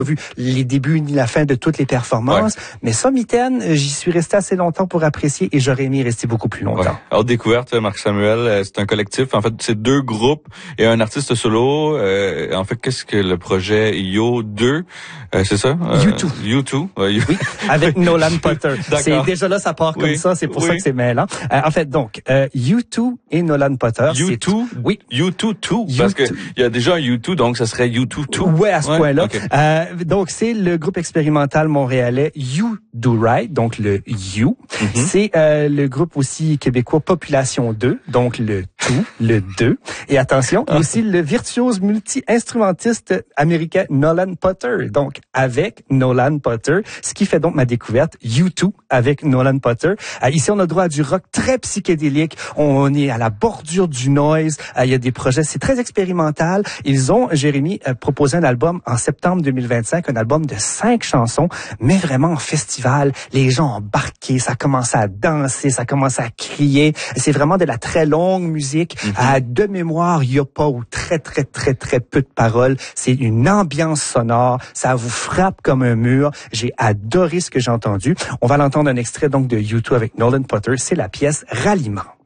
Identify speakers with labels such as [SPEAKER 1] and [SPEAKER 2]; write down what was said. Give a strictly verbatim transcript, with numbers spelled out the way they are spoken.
[SPEAKER 1] vu les débuts ni la fin de toutes les performances. Ouais. Mais ça, Mitaine, j'y suis resté assez longtemps pour apprécier et j'aurais aimé rester beaucoup plus longtemps.
[SPEAKER 2] Ouais. Alors, découverte, Marc Samuel, c'est un collectif. En fait, c'est deux groupes et un artiste solo. Euh, en fait, qu'est-ce que le projet Yo deux, euh, c'est ça?
[SPEAKER 1] Euh, U deux.
[SPEAKER 2] U deux. Ouais, you...
[SPEAKER 1] Oui, avec Nolan Potter. C'est déjà là, ça part comme oui. ça. C'est pour oui. ça que c'est mêlant. Euh, en fait, donc, euh, U deux et Nolan Potter.
[SPEAKER 2] U deux?
[SPEAKER 1] Oui.
[SPEAKER 2] U deux deux. Parce que il y a déjà un U deux, donc ça serait U deux deux.
[SPEAKER 1] Ouais, à ce ouais. point-là. Okay. Euh, donc, c'est le groupe expérimental montréalais You Do Right, donc le You. Mm-hmm. C'est euh, le groupe aussi québécois Population deux, donc le tout, le deux. Et attention, ah. aussi le virtuose multi-instrumentiste américain Nolan Potter, donc avec Nolan Potter, ce qui fait donc ma découverte, U deux avec Nolan Potter. Euh, ici, on a droit à du rock très psychédélique, on est à la bordure du noise, euh, il y a des projets, c'est très expérimental. Ils ont, Jérémy, euh, proposé un album en septembre deux mille vingt-cinq, un album de cinq chansons, mais vraiment en festival, les gens embarqués, ça commence à danser, ça commence à crier, c'est vraiment de la très longue musique, mm-hmm. à de mémoire, il y a pas ou très très très très peu de paroles, c'est une ambiance sonore, ça vous frappe comme un mur, j'ai adoré ce que j'ai entendu. On va l'entendre un extrait donc de U deux avec Nolan Potter, c'est la pièce Ralliement.